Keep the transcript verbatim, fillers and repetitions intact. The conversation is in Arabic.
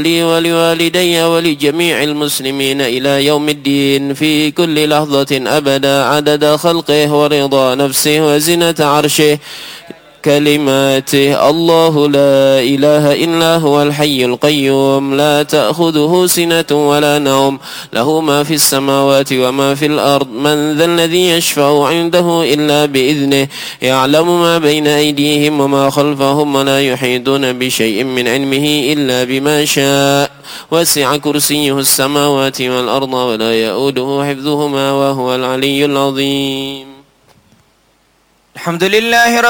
لي ولوالدي ولجميع المسلمين إلى يوم الدين في كل لحظة أبدا عدد خلقه ورضا نفسه وزنة عرشه كلماته. الله لا إله إلا هو الحي القيوم لا تأخذه سنة ولا نوم له ما في السماوات وما في الأرض من ذا الذي يشفع عنده إلا بإذنه يعلم ما بين أيديهم وما خلفهم ولا يحيطون بشيء من علمه إلا بما شاء وسع كرسيه السماوات والأرض ولا يؤوده حفظهما وهو العلي العظيم. الحمد لله رب